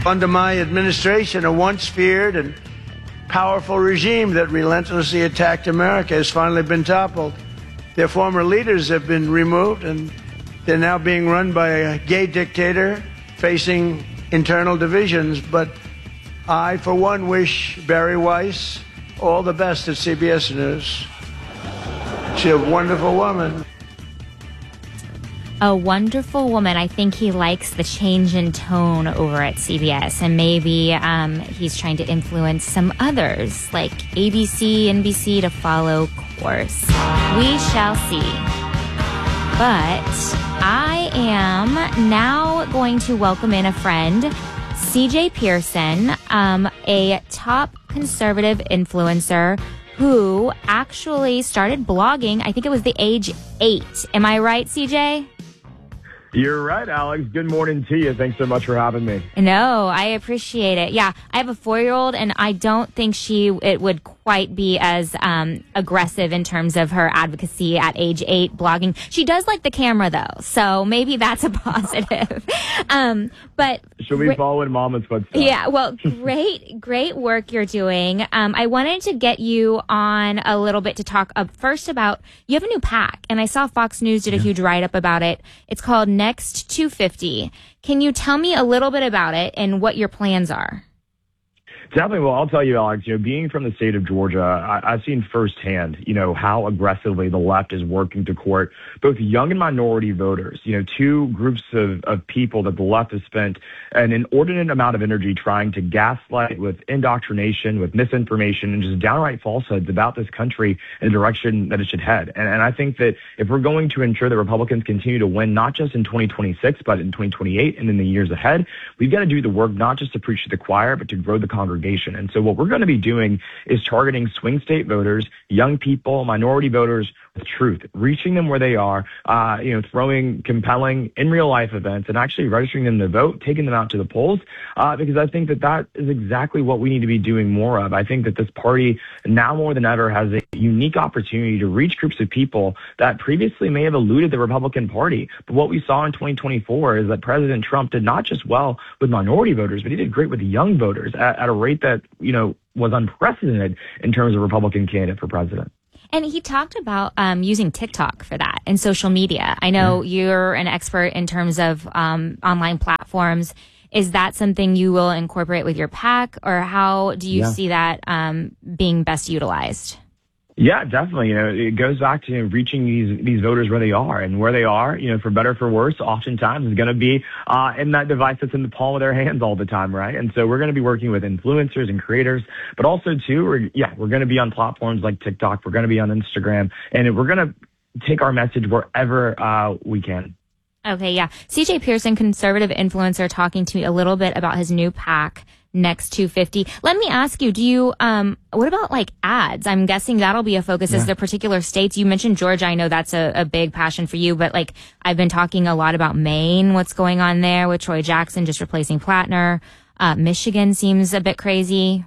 Under my administration, a once feared and powerful regime that relentlessly attacked America has finally been toppled. Their former leaders have been removed, and they're now being run by a gay dictator facing internal divisions. But I, for one, wish Barry Weiss all the best at CBS News. She's a wonderful woman. A wonderful woman. I think he likes the change in tone over at CBS, and maybe he's trying to influence some others like ABC, NBC to follow course. We shall see. But I am now going to welcome in a friend, CJ Pearson, a top conservative influencer who actually started blogging, I think it was the age 8. Am I right, CJ? You're right, Alex. Good morning to you. Thanks so much for having me. No, I appreciate it. Yeah, I have a 4-year-old, and I don't think it would quite be as aggressive in terms of her advocacy at age 8 blogging. She does like the camera, though, so maybe that's a positive. But she'll be following Mama's footsteps. Yeah, well, great work you're doing. I wanted to get you on a little bit to talk first about, you have a new PAC, and I saw Fox News did a huge write-up about it. It's called Next 250. Can you tell me a little bit about it and what your plans are? Definitely. Well, I'll tell you, Alex, being from the state of Georgia, I've seen firsthand, how aggressively the left is working to court both young and minority voters, two groups of people that the left has spent an inordinate amount of energy trying to gaslight with indoctrination, with misinformation, and just downright falsehoods about this country in the direction that it should head. And I think that if we're going to ensure that Republicans continue to win, not just in 2026, but in 2028 and in the years ahead, we've got to do the work not just to preach to the choir, but to grow the congregation. And so what we're going to be doing is targeting swing state voters, young people, minority voters with truth, reaching them where they are, throwing compelling in real life events and actually registering them to vote, taking them out to the polls, because I think that is exactly what we need to be doing more of. I think that this party now more than ever has a unique opportunity to reach groups of people that previously may have eluded the Republican Party. But what we saw in 2024 is that President Trump did not just well with minority voters, but he did great with young voters at a rate that, was unprecedented in terms of Republican candidate for president. And he talked about using TikTok for that and social media. I know you're an expert in terms of online platforms. Is that something you will incorporate with your PAC, or how do you see that being best utilized? Yeah, definitely. It goes back to reaching these voters where they are, and where they are, for better or for worse, oftentimes is going to be in that device that's in the palm of their hands all the time, right? And so we're going to be working with influencers and creators, but also too, we're going to be on platforms like TikTok, we're going to be on Instagram, and we're going to take our message wherever we can. Okay, yeah. CJ Pearson, conservative influencer, talking to me a little bit about his new PAC, Next 250. Let me ask you, do you, what about like ads? I'm guessing that'll be a focus. Is there particular states? You mentioned Georgia. I know that's a big passion for you, but like I've been talking a lot about Maine, what's going on there with Troy Jackson just replacing Plattner. Michigan seems a bit crazy.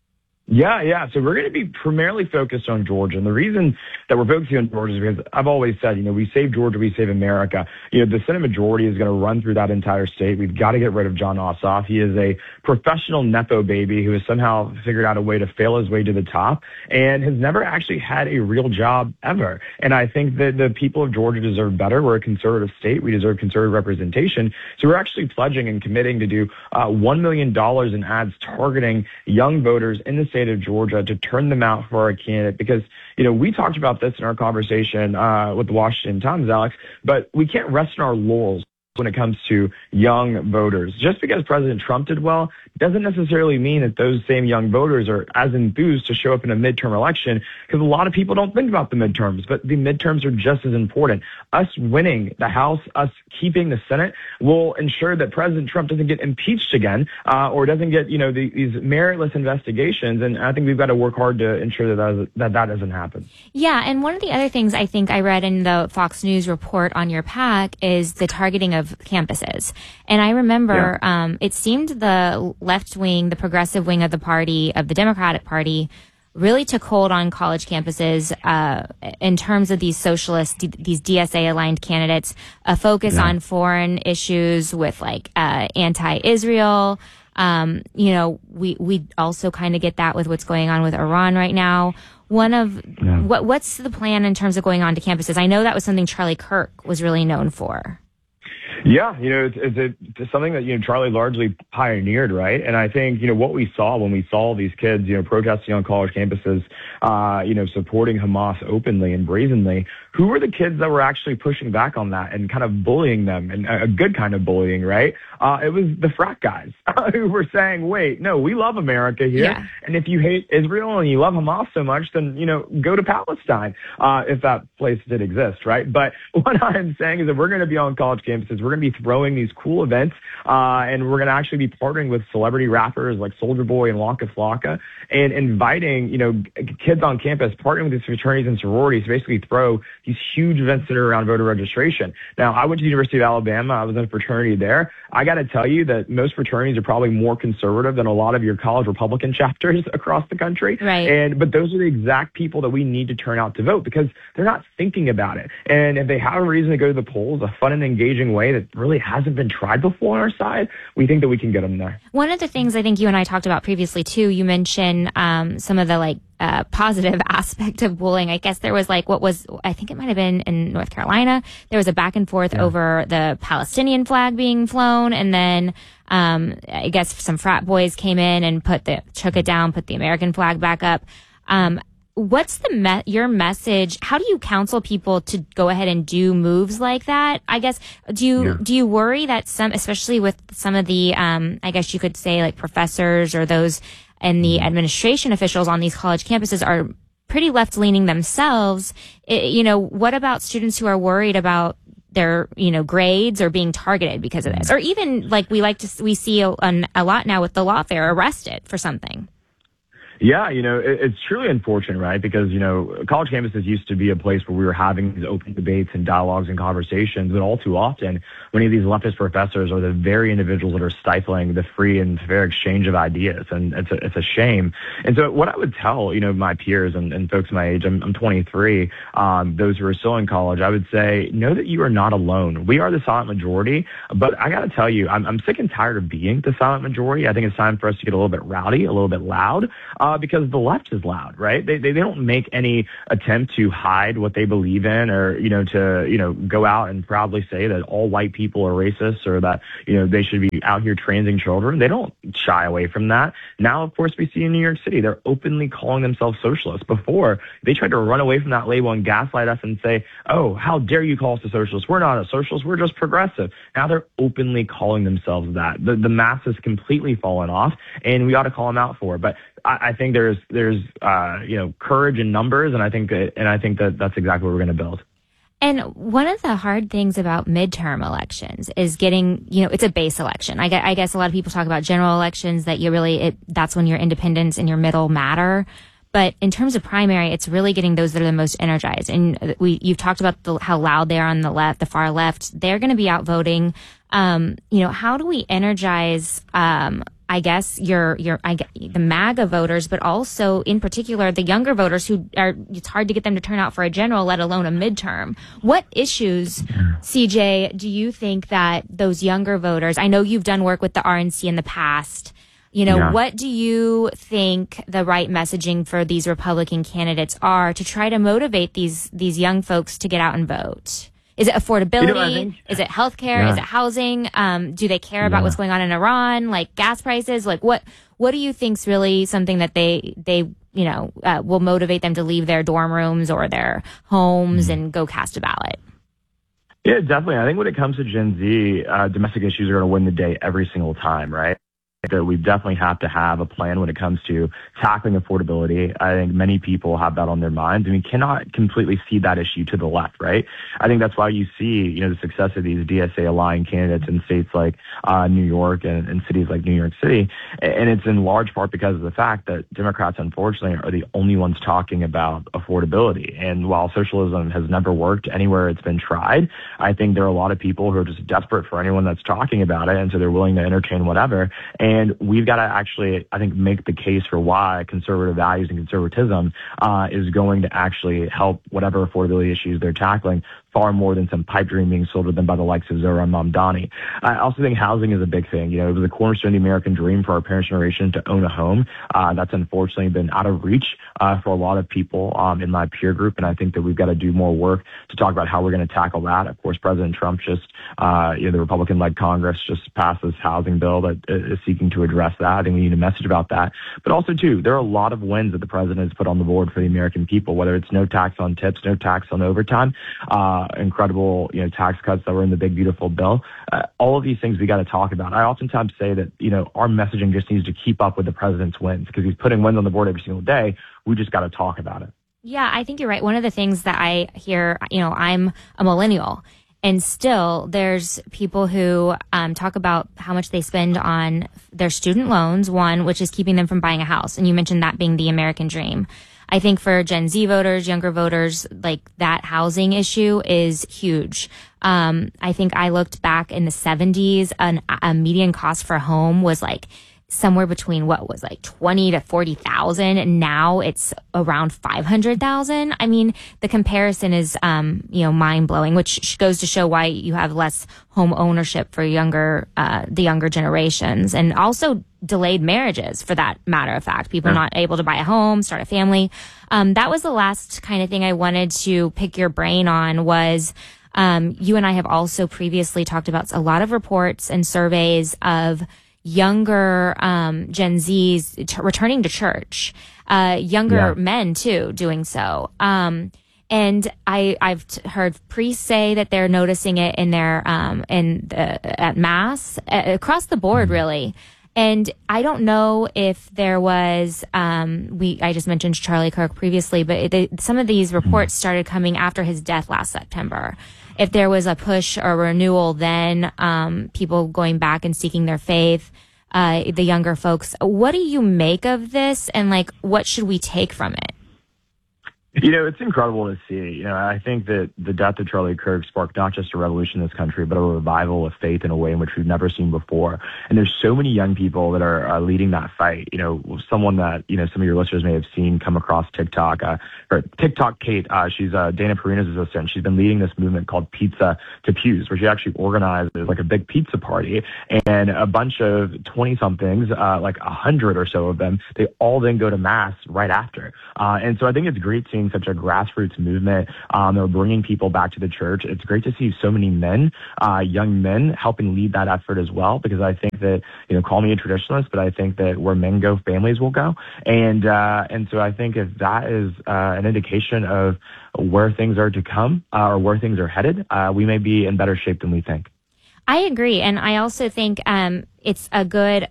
Yeah. So we're going to be primarily focused on Georgia. And the reason that we're focusing on Georgia is because I've always said, we save Georgia, we save America. The Senate majority is going to run through that entire state. We've got to get rid of Jon Ossoff. He is a professional Nepo baby who has somehow figured out a way to fail his way to the top and has never actually had a real job ever. And I think that the people of Georgia deserve better. We're a conservative state. We deserve conservative representation. So we're actually pledging and committing to do $1 million in ads targeting young voters in the state of Georgia to turn them out for our candidate, because we talked about this in our conversation with the Washington Times, Alex, but we can't rest on our laurels when it comes to young voters. Just because President Trump did well doesn't necessarily mean that those same young voters are as enthused to show up in a midterm election, because a lot of people don't think about the midterms, but the midterms are just as important. Us winning the House, us keeping the Senate will ensure that President Trump doesn't get impeached again or doesn't get, these meritless investigations. And I think we've got to work hard to ensure that doesn't happen. Yeah. And one of the other things I think I read in the Fox News report on your PAC is the targeting of campuses. And I remember it seemed the left wing, the progressive wing of the party, of the Democratic Party, really took hold on college campuses in terms of these socialist, these DSA-aligned candidates, a focus on foreign issues with like anti-Israel, We also kind of get that with what's going on with Iran right now. What's the plan in terms of going on to campuses? I know that was something Charlie Kirk was really known for. Yeah, it's something that, Charlie largely pioneered, right? And I think, what we saw when we saw these kids, protesting on college campuses, supporting Hamas openly and brazenly, who were the kids that were actually pushing back on that and kind of bullying them, and a good kind of bullying, right? It was the frat guys who were saying, wait, no, we love America here. Yeah. And if you hate Israel and you love Hamas so much, then, go to Palestine, if that place did exist, right? But what I'm saying is that we're going to be on college campuses. We're going to be throwing these cool events, and we're going to actually be partnering with celebrity rappers like Soulja Boy and Waka Flocka, and inviting, kids on campus, partnering with these fraternities and sororities to basically throw these huge events that are around voter registration. Now, I went to the University of Alabama. I was in a fraternity there. I got to tell you that most fraternities are probably more conservative than a lot of your college Republican chapters across the country. Right. But those are the exact people that we need to turn out to vote, because they're not thinking about it. And if they have a reason to go to the polls, a fun and engaging way that really hasn't been tried before on our side, we think that we can get them there. One of the things I think you and I talked about previously too, you mentioned some of the positive aspect of bullying. I guess there was I think it might have been in North Carolina. There was a back and forth over the Palestinian flag being flown, and then I guess some frat boys came in and took it down, put the American flag back up. What's your message? How do you counsel people to go ahead and do moves like that? I guess, do you worry that especially with some of the, I guess you could say professors or those and the administration officials on these college campuses are pretty left-leaning themselves? What about students who are worried about their, grades or being targeted because of this? Or even we see a lot now with the lawfare arrested for something. Yeah, it's truly unfortunate, right? Because, college campuses used to be a place where we were having these open debates and dialogues and conversations, but all too often, many of these leftist professors are the very individuals that are stifling the free and fair exchange of ideas, and it's a shame. And so what I would tell, my peers and folks my age, I'm 23, those who are still in college, I would say, know that you are not alone. We are the silent majority, but I got to tell you, I'm sick and tired of being the silent majority. I think it's time for us to get a little bit rowdy, a little bit loud. Because the left is loud, right? They don't make any attempt to hide what they believe in, or to go out and proudly say that all white people are racist, or that they should be out here transing children. They don't shy away from that. Now, of course, we see in New York City they're openly calling themselves socialists. Before, they tried to run away from that label and gaslight us and say, "Oh, how dare you call us a socialist? We're not a socialist. We're just progressive." Now they're openly calling themselves that. The mass has completely fallen off, and we ought to call them out for it. But I think there's courage in numbers, and I think that that's exactly what we're going to build. And one of the hard things about midterm elections is getting, it's a base election. I guess a lot of people talk about general elections that that's when your independents and your middle matter. But in terms of primary, it's really getting those that are the most energized. And you've talked about how loud they are on the left, the far left. They're going to be out voting. How do we energize, I guess the MAGA voters, but also in particular the younger voters it's hard to get them to turn out for a general, let alone a midterm. What issues, CJ, do you think that those younger voters, I know you've done work with the RNC in the past, what do you think the right messaging for these Republican candidates are to try to motivate these young folks to get out and vote? Is it affordability? Is it healthcare? Yeah. Is it housing? Do they care about what's going on in Iran? Like gas prices? What do you think's really something that they will motivate them to leave their dorm rooms or their homes and go cast a ballot? Yeah, definitely. I think when it comes to Gen Z, domestic issues are going to win the day every single time, right? That we definitely have to have a plan when it comes to tackling affordability. I think many people have that on their minds, and we cannot completely see that issue to the left, right? I think that's why you see, the success of these DSA-aligned candidates in states like New York and cities like New York City. And it's in large part because of the fact that Democrats, unfortunately, are the only ones talking about affordability. And while socialism has never worked anywhere it's been tried, I think there are a lot of people who are just desperate for anyone that's talking about it, and so they're willing to entertain whatever. And we've got to actually, I think, make the case for why conservative values and conservatism is going to actually help whatever affordability issues they're tackling far more than some pipe dream being sold to them by the likes of Zohran Mamdani. I also think housing is a big thing. You know, it was a cornerstone of the American dream for our parents' generation to own a home. That's unfortunately been out of reach for a lot of people in my peer group, and I think that we've got to do more work to talk about how we're going to tackle that. Of course, President Trump the Republican-led Congress just passed this housing bill that is seeking to address that. I think we need a message about that. But also, too, there are a lot of wins that the president has put on the board for the American people, whether it's no tax on tips, no tax on overtime, incredible, tax cuts that were in the big, beautiful bill. All of these things we got to talk about. I oftentimes say that, our messaging just needs to keep up with the president's wins because he's putting wins on the board every single day. We just got to talk about it. Yeah, I think you're right. One of the things that I hear, I'm a millennial, and still there's people who talk about how much they spend on their student loans, one, which is keeping them from buying a house. And you mentioned that being the American dream. I think for Gen Z voters, younger voters, like that housing issue is huge. I think I looked back in the 70s, a median cost for a home was like somewhere between what was like 20 to 40,000. And now it's around 500,000. I mean, the comparison is, mind blowing, which goes to show why you have less home ownership for the younger generations, and also delayed marriages for that matter of fact, people not able to buy a home, start a family. That was the last kind of thing I wanted to pick your brain on was, you and I have also previously talked about a lot of reports and surveys of younger Gen Zs returning to church, younger men too doing so. And I've heard priests say that they're noticing it in their at mass across the board, really. And I don't know if there was I just mentioned Charlie Kirk previously, but some of these reports started coming after his death last September. If there was a push or renewal, then people going back and seeking their faith, the younger folks. What do you make of this, and what should we take from it? It's incredible to see. I think that the death of Charlie Kirk sparked not just a revolution in this country, but a revival of faith in a way in which we've never seen before. And there's so many young people that are leading that fight. Someone that, some of your listeners may have seen come across TikTok, or TikTok Kate, she's Dana Perina's assistant. She's been leading this movement called Pizza to Pews, where she actually organizes a big pizza party, and a bunch of 20-somethings, 100 or so of them, they all then go to mass right after. And so I think it's great seeing such a grassroots movement. They're bringing people back to the church. It's great to see so many men, young men, helping lead that effort as well, because I think that, call me a traditionalist, but I think that where men go, families will go. And so I think if that is an indication of where things are to come or where things are headed, we may be in better shape than we think. I agree. And I also think it's a good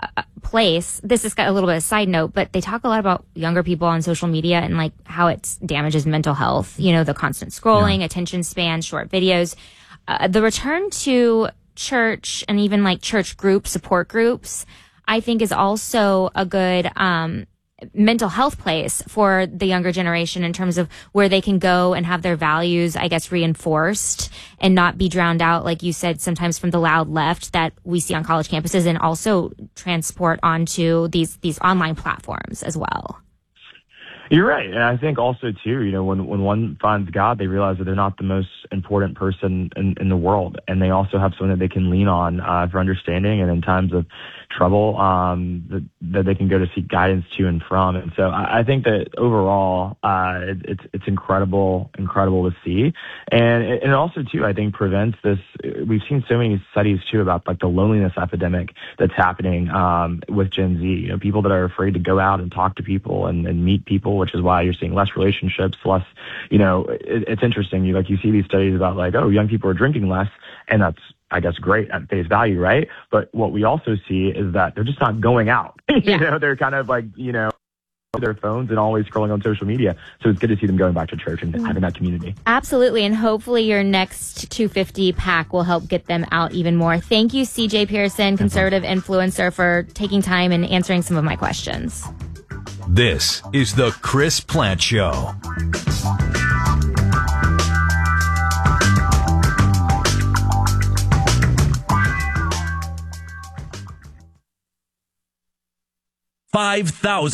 place. This is got a little bit of a side note, but they talk a lot about younger people on social media and how it damages mental health. The constant scrolling, attention span, short videos. The return to church and even church groups, support groups, I think is also a good mental health place for the younger generation in terms of where they can go and have their values, I guess, reinforced and not be drowned out, like you said, sometimes from the loud left that we see on college campuses, and also transport onto these online platforms as well. You're right. And I think also, too, when one finds God, they realize that they're not the most important person in the world. And they also have someone that they can lean on for understanding, and in times of trouble, that they can go to seek guidance to and from. And so I think that overall, it's incredible to see. And it also, too, I think prevents this. We've seen so many studies, too, about the loneliness epidemic that's happening with Gen Z. People that are afraid to go out and talk to people and meet people, which is why you're seeing less relationships, less, it's interesting. You see these studies about young people are drinking less, and that's, I guess, great at face value, right? But what we also see is that they're just not going out. They're kind of their phones and always scrolling on social media. So it's good to see them going back to church and having that community. Absolutely. And hopefully your next 250 pack will help get them out even more. Thank you, CJ Pearson, conservative influencer, for taking time and answering some of my questions. This is the Chris Plante Show.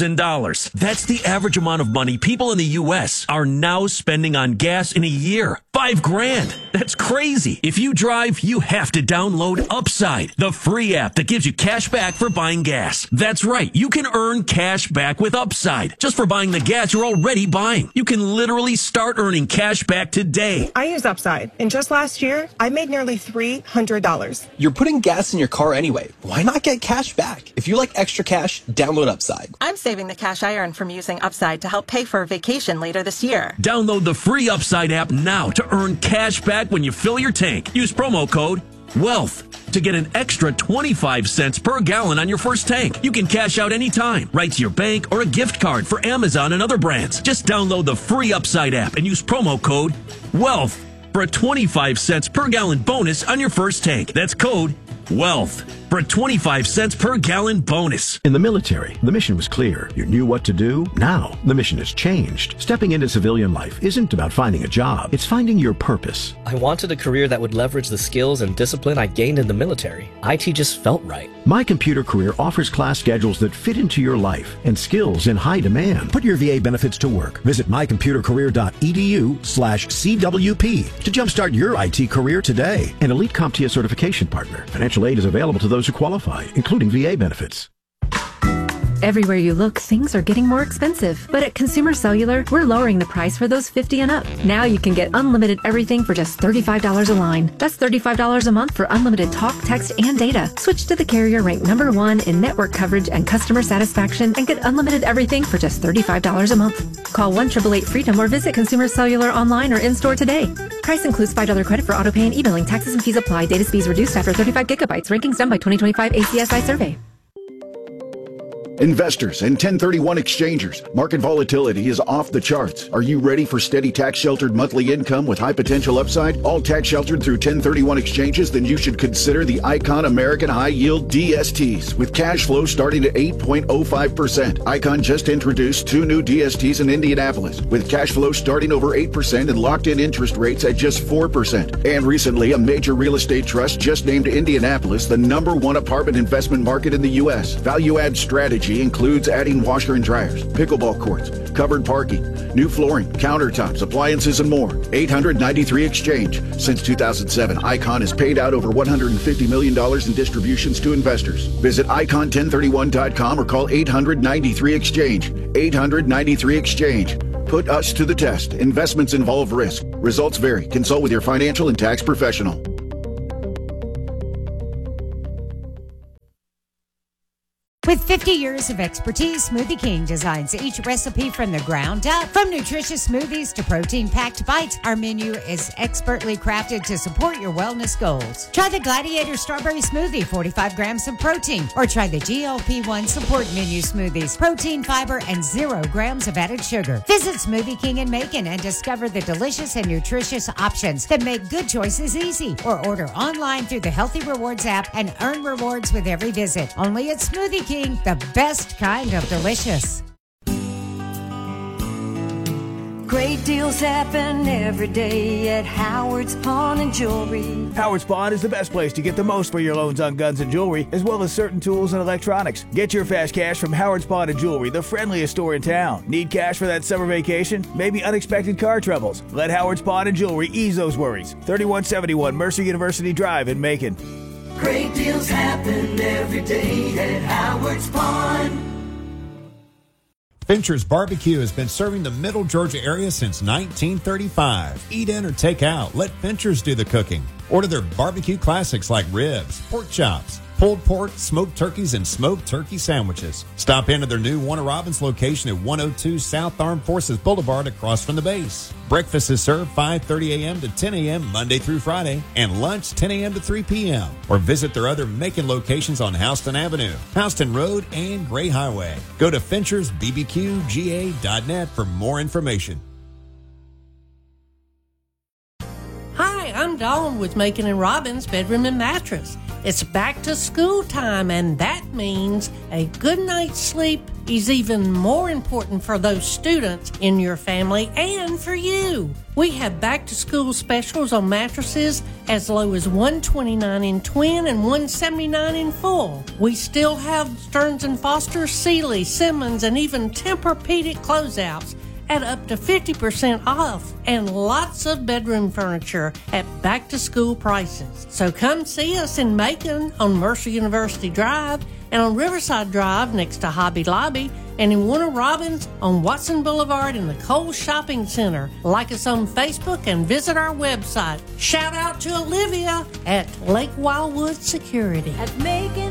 $5,000. That's the average amount of money people in the U.S. are now spending on gas in a year. $5,000. That's crazy. If you drive, you have to download Upside, the free app that gives you cash back for buying gas. That's right. You can earn cash back with Upside just for buying the gas you're already buying. You can literally start earning cash back today. I use Upside, and just last year, I made nearly $300. You're putting gas in your car anyway. Why not get cash back? If you like extra cash, download Upside. I'm saving the cash I earn from using Upside to help pay for a vacation later this year. Download the free Upside app now to earn cash back when you fill your tank. Use promo code WEALTH to get an extra 25 cents per gallon on your first tank. You can cash out anytime, right to your bank or a gift card for Amazon and other brands. Just download the free Upside app and use promo code WEALTH for a 25 cents per gallon bonus on your first tank. That's code WEALTH for a 25 cents per gallon bonus. In the military, the mission was clear. You knew what to do. Now, the mission has changed. Stepping into civilian life isn't about finding a job. It's finding your purpose. I wanted a career that would leverage the skills and discipline I gained in the military. IT just felt right. My Computer Career offers class schedules that fit into your life and skills in high demand. Put your VA benefits to work. Visit mycomputercareer.edu/CWP to jumpstart your IT career today. An Elite CompTIA certification partner. Financial aid is available to those who qualify, including VA benefits. Everywhere you look, things are getting more expensive. But at Consumer Cellular, we're lowering the price for those 50 and up. Now you can get unlimited everything for just $35 a line. That's $35 a month for unlimited talk, text, and data. Switch to the carrier ranked #1 in network coverage and customer satisfaction and get unlimited everything for just $35 a month. Call 1-888-FREEDOM or visit Consumer Cellular online or in-store today. Price includes $5 credit for autopay and e-billing. Taxes and fees apply. Data speeds reduced after 35 gigabytes. Rankings done by 2025 ACSI survey. Investors and 1031 exchangers, market volatility is off the charts. Are you ready for steady tax-sheltered monthly income with high potential upside? All tax-sheltered through 1031 exchanges? Then you should consider the Icon American High Yield DSTs with cash flow starting at 8.05%. Icon just introduced 2 new DSTs in Indianapolis with cash flow starting over 8% and locked-in interest rates at just 4%. And recently, a major real estate trust just named Indianapolis the #1 apartment investment market in the U.S. Value-add strategy includes adding washer and dryers, pickleball courts, covered parking, new flooring, countertops, appliances, and more. 893 Exchange. Since 2007, Icon has paid out over $150 million in distributions to investors. Visit icon1031.com or call 893 Exchange. 893 Exchange. Put us to the test. Investments involve risk. Results vary. Consult with your financial and tax professional. With 50 years of expertise, Smoothie King designs each recipe from the ground up. From nutritious smoothies to protein-packed bites, our menu is expertly crafted to support your wellness goals. Try the Gladiator Strawberry Smoothie, 45 grams of protein, or try the GLP-1 Support Menu Smoothies, protein, fiber, and 0 grams of added sugar. Visit Smoothie King in Macon and discover the delicious and nutritious options that make good choices easy. Or order online through the Healthy Rewards app and earn rewards with every visit. Only at Smoothie King. The best kind of delicious. Great deals happen every day at Howard's Pawn and Jewelry. Howard's Pawn is the best place to get the most for your loans on guns and jewelry, as well as certain tools and electronics. Get your fast cash from Howard's Pawn and Jewelry, the friendliest store in town. Need cash for that summer vacation? Maybe unexpected car troubles? Let Howard's Pawn and Jewelry ease those worries. 3171 Mercer University Drive in Macon. Great deals happen every day at Howard's Pawn. Fincher's Barbecue has been serving the Middle Georgia area since 1935. Eat in or take out. Let Fincher's do the cooking. Order their barbecue classics like ribs, pork chops, pulled pork, smoked turkeys, and smoked turkey sandwiches. Stop into their new Warner Robins location at 102 South Armed Forces Boulevard across from the base. Breakfast is served 5:30 a.m. to 10 a.m. Monday through Friday, and lunch 10 a.m. to 3 p.m. Or visit their other Macon locations on Houston Avenue, Houston Road, and Gray Highway. Go to FinchersBBQGA.net for more information. Hi, I'm Dawn with Macon and Robbins Bedroom and Mattress. It's back to school time, and that means a good night's sleep is even more important for those students in your family and for you. We have back to school specials on mattresses as low as $129 in twin and $179 in full. We still have Stearns & Foster, Sealy, Simmons, and even Tempur-Pedic closeouts at up to 50% off and lots of bedroom furniture at back-to-school prices. So come see us in Macon on Mercer University Drive and on Riverside Drive next to Hobby Lobby and in Warner Robins on Watson Boulevard in the Kohl's Shopping Center. Like us on Facebook and visit our website. Shout out to Olivia at Lake Wildwood Security. At Macon